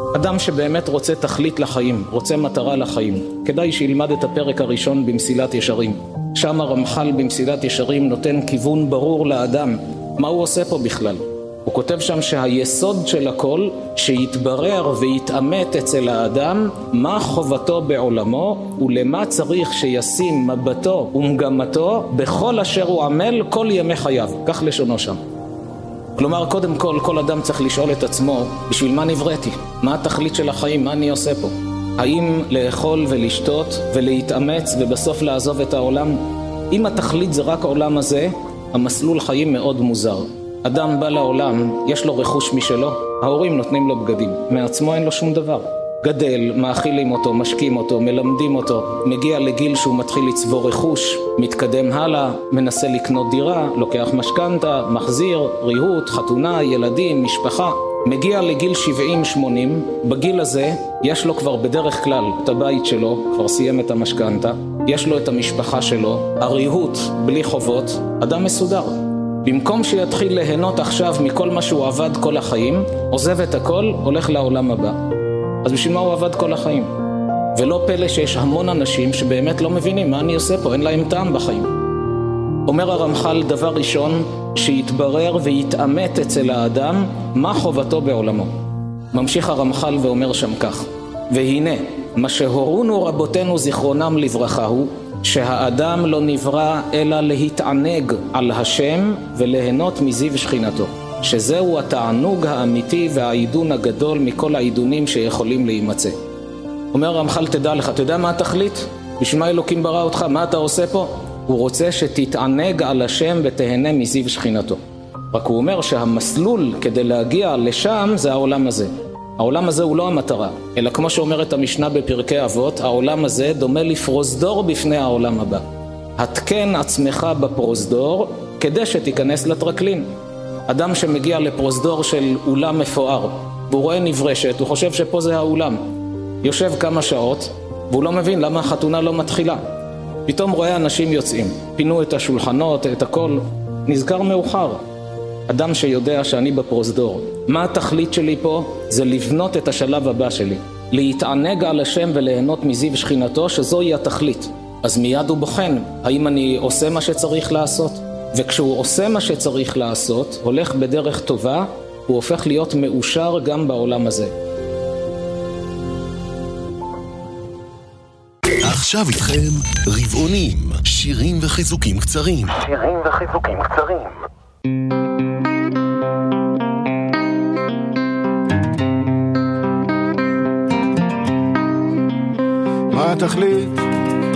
אדם שבאמת רוצה תכלית לחיים, רוצה מטרה לחיים, כדאי שילמד את הפרק הראשון במסילת ישרים. שם הרמח"ל במסילת ישרים נותן כיוון ברור לאדם, מה הוא עושה פה בכלל. הוא כותב שם שהיסוד של הכל, שיתברר ויתאמת אצל האדם, מה חובתו בעולמו, ולמה צריך שישים מבטו ומגמתו, בכל אשר הוא עמל כל ימי חייו. כך לשונו שם. כלומר, קודם כל אדם צריך לשאול את עצמו, בשביל מה נבראתי? מה התכלית של החיים? מה אני עושה פה? האם לאכול ולשתות ולהתאמץ ובסוף לעזוב את העולם? אם התכלית זה רק העולם הזה, המסלול חיים מאוד מוזר. אדם בא לעולם, יש לו רכוש משלו, ההורים נותנים לו בגדים, מעצמו אין לו שום דבר. גדל, מאכילים אותו, משקים אותו, מלמדים אותו, מגיע לגיל שהוא מתחיל לצבור רכוש, מתקדם הלאה, מנסה לקנות דירה, לוקח משכנתה, מחזיר, ריהוט, חתונה, ילדים, משפחה. מגיע לגיל 70-80, בגיל הזה יש לו כבר בדרך כלל את הבית שלו, כבר סיים את המשכנתה, יש לו את המשפחה שלו, הריהוט בלי חובות, אדם מסודר. במקום שיתחיל ליהנות עכשיו מכל מה שהוא עבד כל החיים, עוזב את הכל, הולך לעולם הבא. אז בשביל מה הוא עבד כל החיים? ולא פלא שיש המון אנשים שבאמת לא מבינים מה אני עושה פה, אין להם טעם בחיים. אומר הרמח"ל, דבר ראשון, שיתברר ויתאמת אצל האדם מה חובתו בעולמו. ממשיך הרמח"ל ואומר שם כך, והנה, מה שהורונו רבותינו זיכרונם לברכה הוא, שהאדם לא נברא אלא להתענג על השם וליהנות מזיו שכינתו, שזהו התענוג האמיתי והעידון הגדול מכל העידונים שיכולים להימצא. אומר הרמח"ל, תדע לך, אתה יודע מה התכלית? בשביל מה אלוקים ברא אותך? מה אתה עושה פה? הוא רוצה שתתענג על השם ותהנה מזיו שכינתו. רק הוא אומר שהמסלול כדי להגיע לשם זה העולם הזה. העולם הזה הוא לא המטרה, אלא כמו שאומרת המשנה בפרקי אבות, העולם הזה דומה לפרוזדור בפני העולם הבא. התקן עצמך בפרוזדור כדי שתיכנס לטרקלין. אדם שמגיע לפרוזדור של אולם מפואר, והוא רואה נברשת, הוא חושב שפה זה האולם. יושב כמה שעות, והוא לא מבין למה החתונה לא מתחילה. פתאום רואה אנשים יוצאים, פינו את השולחנות, את הכל, נזכר מאוחר. אדם שיודע שאני בפרוזדור, מה התכלית שלי פה? זה לבנות את השלב הבא שלי, להתענג על השם וליהנות מזיו שכינתו, שזוהי התכלית. אז מיד הוא בוחן, האם אני עושה מה שצריך לעשות? וכשהוא עושה מה שצריך לעשות, הולך בדרך טובה, הוא הופך להיות מאושר גם בעולם הזה. עכשיו איתכם רבעונים, שירים וחיזוקים קצרים. מה התכלית